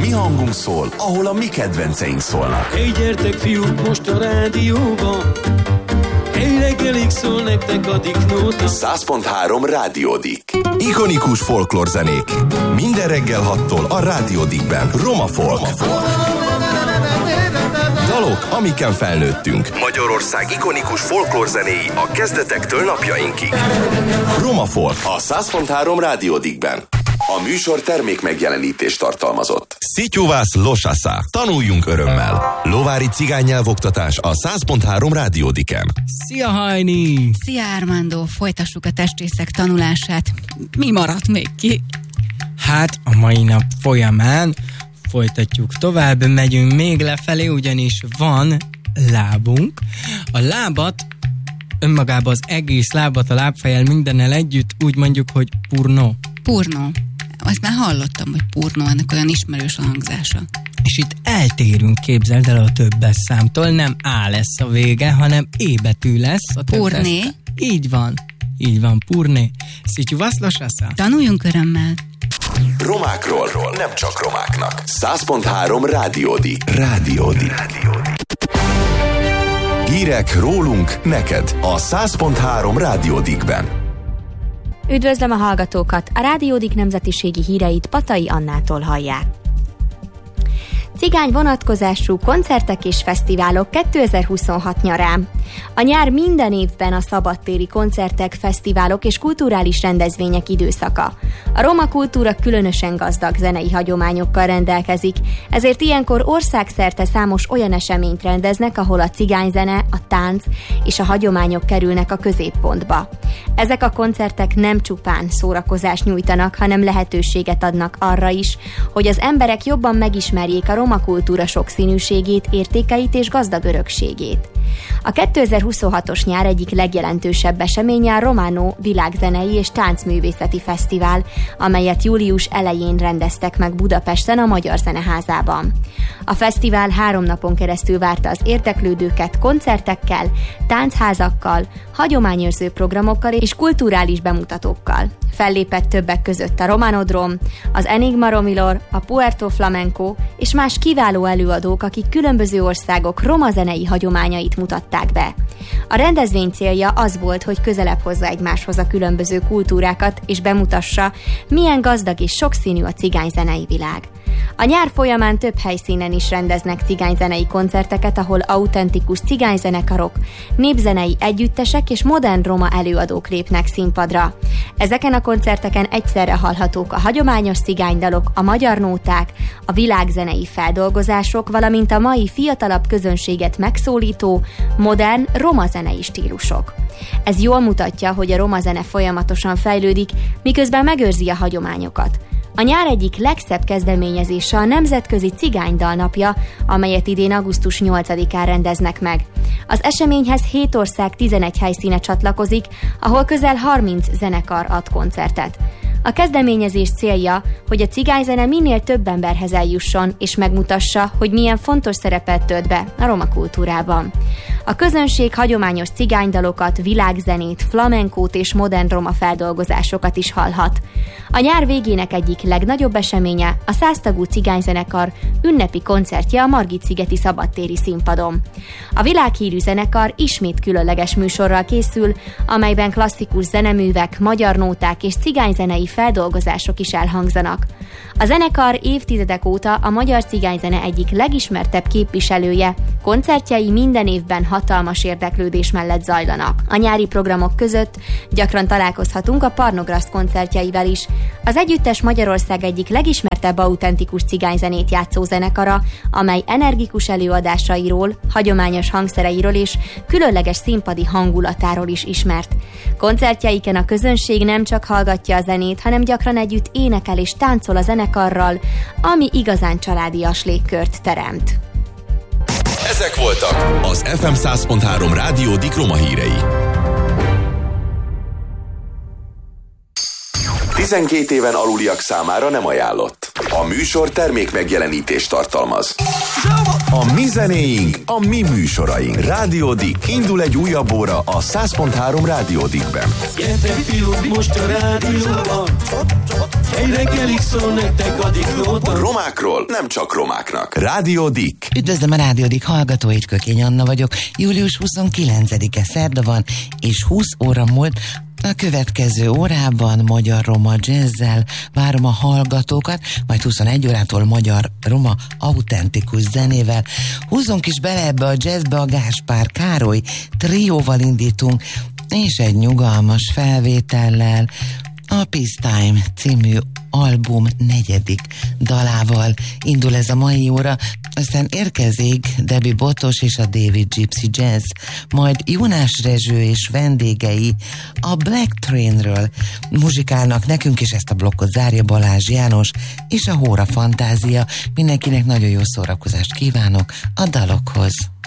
mi hangunk szól, ahol a mi kedvenceink szólnak. Hey, gyertek fiúk, most a rádióba, hey, reggelig szól nektek a Dick-nóta. 100.3 Rádió Dick. Ikonikus folklórzenék. Minden reggel 6-tól a Rádió Dickben. Roma Folk. Dalok, amiken felnőttünk. Magyarország ikonikus folklórzenéi a kezdetektől napjainkig. Roma Folk a 100.3 Rádió Dickben. A műsor termék megjelenítést tartalmazott. Szityuvász Losasa. Tanuljunk örömmel. Lovári cigánynyelvoktatás a 100.3 Rádió Dicken. Szia, Hajni! Szia, Armando! Folytassuk a testrészek tanulását. Mi maradt még ki? Hát a mai nap folyamán folytatjuk tovább, megyünk még lefelé, ugyanis van lábunk. A lábat, önmagában az egész lábat, a lábfejjel mindennel együtt úgy mondjuk, hogy purnó. Purnó. Azt már hallottam, hogy purnó, ennek olyan ismerős a hangzása. És itt eltérünk, képzeld el, a többes számtól, nem A lesz a vége, hanem E betű lesz. A Purné. Így van, purné. Szityuvász Losasa. Tanuljunk örömmel. Romákról, nem csak romáknak. 100.3 Rádió Dick. Rádió Dick. Hírek rólunk, neked a 100.3 Rádió Dickben. Üdvözlöm a hallgatókat! A Rádió Dick nemzetiségi híreit Patai Annától hallják. Cigány vonatkozású koncertek és fesztiválok 2026 nyarán. A nyár minden évben a szabadtéri koncertek, fesztiválok és kulturális rendezvények időszaka. A roma kultúra különösen gazdag zenei hagyományokkal rendelkezik, ezért ilyenkor országszerte számos olyan eseményt rendeznek, ahol a cigányzene, a tánc és a hagyományok kerülnek a középpontba. Ezek a koncertek nem csupán szórakozást nyújtanak, hanem lehetőséget adnak arra is, hogy az emberek jobban megismerjék a roma kultúra sokszínűségét, értékeit és gazdag örökségét. A 2026-os nyár egyik legjelentősebb eseménye a Romano Világzenei és Táncművészeti Fesztivál, amelyet július elején rendeztek meg Budapesten a Magyar Zeneházában. A fesztivál 3 napon keresztül várta az érdeklődőket koncertekkel, táncházakkal, hagyományőrző programokkal és kulturális bemutatókkal. Fellépett többek között a Romanodrom, az Enigma Romilor, a Puerto Flamenco és más kiváló előadók, akik különböző országok roma zenei hagyományait mutatták be. A rendezvény célja az volt, hogy közelebb hozza egymáshoz a különböző kultúrákat és bemutassa, milyen gazdag és sokszínű a cigányzenei világ. A nyár folyamán több helyszínen is rendeznek cigányzenei koncerteket, ahol autentikus cigányzenekarok, népzenei együttesek és modern roma előadók lépnek színpadra. Ezeken a koncerteken egyszerre hallhatók a hagyományos cigánydalok, a magyar nóták, a világzenei feldolgozások, valamint a mai fiatalabb közönséget megszólító, modern roma zenei stílusok. Ez jól mutatja, hogy a roma zene folyamatosan fejlődik, miközben megőrzi a hagyományokat. A nyár egyik legszebb kezdeményezése a Nemzetközi Cigánydal napja, amelyet idén augusztus 8-án rendeznek meg. Az eseményhez 7 ország 11 helyszíne csatlakozik, ahol közel 30 zenekar ad koncertet. A kezdeményezés célja, hogy a cigányzene minél több emberhez eljusson, és megmutassa, hogy milyen fontos szerepet tölt be a roma kultúrában. A közönség hagyományos cigánydalokat, világzenét, flamenkót és modern roma feldolgozásokat is hallhat. A nyár végének egyik legnagyobb eseménye a 100 tagú cigányzenekar ünnepi koncertje a Margit-szigeti szabadtéri színpadon. A világhírű zenekar ismét különleges műsorral készül, amelyben klasszikus zeneművek, magyar nóták és cigányzenei feldolgozások is elhangzanak. A zenekar évtizedek óta a magyar cigányzene egyik legismertebb képviselője, koncertjei minden évben hatalmas érdeklődés mellett zajlanak. A nyári programok között gyakran találkozhatunk a Parnograszt koncertjeivel is. Az együttes Magyarország egyik legismertebb autentikus cigányzenét játszó zenekara, amely energikus előadásairól, hagyományos hangszereiről és különleges színpadi hangulatáról is ismert. Koncertjeiken a közönség nem csak hallgatja a zenét, hanem gyakran együtt énekel és táncol a zenekarral, ami igazán családias légkört teremt. Ezek voltak az FM 100.3 Rádió Dick roma hírei. 12 éven aluliak számára nem ajánlott. A műsor termék megjelenítést tartalmaz. A mi zenéink, a mi műsoraink. Rádió Dick. Indul egy újabb óra a 100.3 Rádió Dickben. Gyertek fiúk, most a rádióban, egy reggelig szól nektek a Dicknóta. Romákról nem csak romáknak. Rádió Dick. Üdvözlöm a Rádió Dick hallgatóit, Kökény Anna vagyok. Július 29-e szerda van, és 20 óra múlt. A következő órában magyar-roma jazzzel várom a hallgatókat, majd 21 órától magyar-roma autentikus zenével. Húzzunk is bele ebbe a jazzbe, a Gáspár Károly trióval indítunk, és egy nyugalmas felvétellel, a Peace Time című album 4. dalával indul ez a mai óra, aztán érkezik Debbie Botos és a David Gypsy Jazz, majd Jónás Rezső és vendégei a Black Trainről muzsikálnak nekünk, és ezt a blokkot zárja Balázs János és a Hóra Fantázia. Mindenkinek nagyon jó szórakozást kívánok a dalokhoz.